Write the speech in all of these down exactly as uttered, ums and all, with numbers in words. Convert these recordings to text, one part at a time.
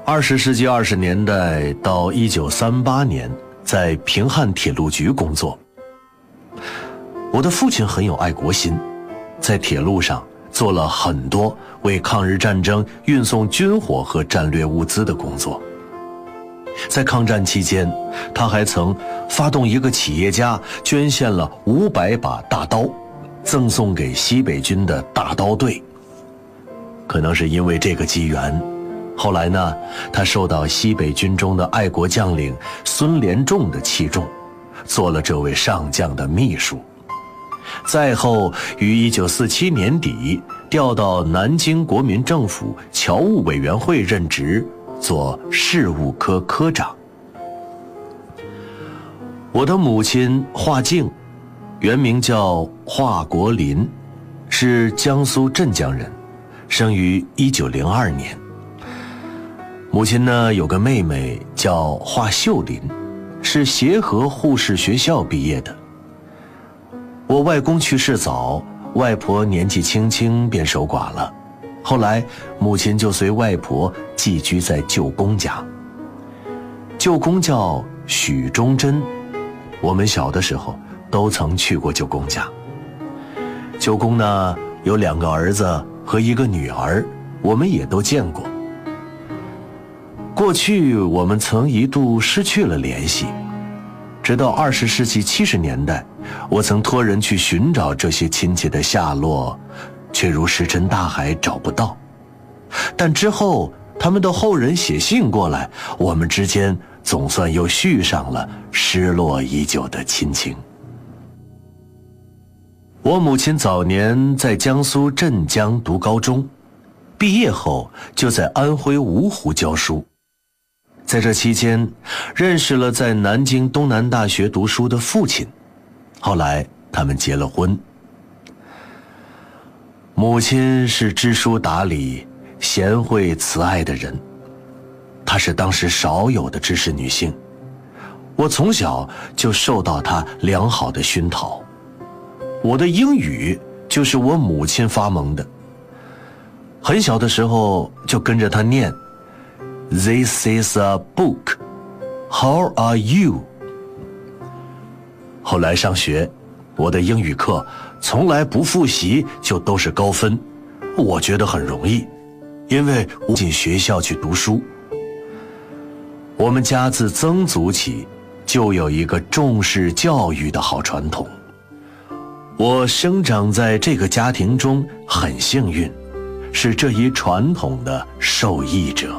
二十世纪二十年代到一九三八年，在平汉铁路局工作。我的父亲很有爱国心，在铁路上做了很多为抗日战争运送军火和战略物资的工作。在抗战期间，他还曾发动一个企业家捐献了五百把大刀，赠送给西北军的大刀队。可能是因为这个机缘，后来呢，他受到西北军中的爱国将领孙连仲的器重，做了这位上将的秘书。再后于一九四七年底调到南京国民政府侨务委员会任职，做事务科科长。我的母亲华静，原名叫华国林，是江苏镇江人，生于一九零二年。母亲呢有个妹妹叫华秀林，是协和护士学校毕业的。我外公去世早，外婆年纪轻轻便守寡了，后来母亲就随外婆寄居在舅公家。舅公叫许忠贞，我们小的时候都曾去过舅公家。舅公呢有两个儿子和一个女儿，我们也都见过。过去我们曾一度失去了联系，直到二十世纪七十年代，我曾托人去寻找这些亲戚的下落，却如石沉大海，找不到。但之后他们的后人写信过来，我们之间总算又续上了失落已久的亲情。我母亲早年在江苏镇江读高中，毕业后就在安徽芜湖教书。在这期间，认识了在南京东南大学读书的父亲，后来他们结了婚。母亲是知书达理、贤惠慈爱的人，她是当时少有的知识女性。我从小就受到她良好的熏陶，我的英语就是我母亲发蒙的。很小的时候就跟着她念 This is a book. How are you? 后来上学，我的英语课从来不复习就都是高分，我觉得很容易，因为我进学校去读书。我们家自曾祖起就有一个重视教育的好传统，我生长在这个家庭中很幸运，是这一传统的受益者。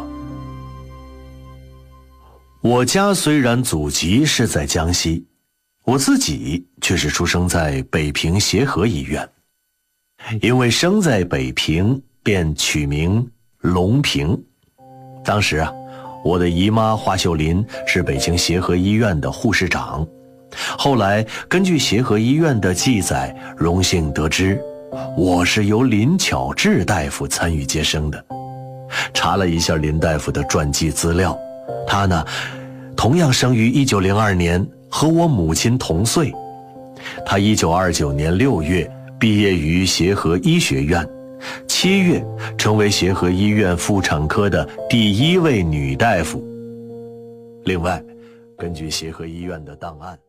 我家虽然祖籍是在江西，我自己却是出生在北平协和医院。因为生在北平，便取名隆平。当时啊，我的姨妈华秀林是北京协和医院的护士长。后来根据协和医院的记载，荣幸得知我是由林巧稚大夫参与接生的。查了一下林大夫的传记资料，他呢同样生于一九零二年，和我母亲同岁。他一九二九年六月毕业于协和医学院，七月成为协和医院妇产科的第一位女大夫。另外，根据协和医院的档案，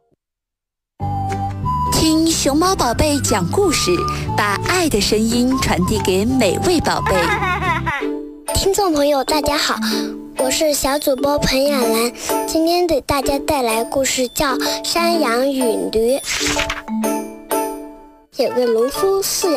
听熊猫宝贝讲故事，把爱的声音传递给每位宝贝。 听众朋友大家好，我是小主播彭雅兰，今天给大家带来故事叫《山羊与驴》。有个农夫饲养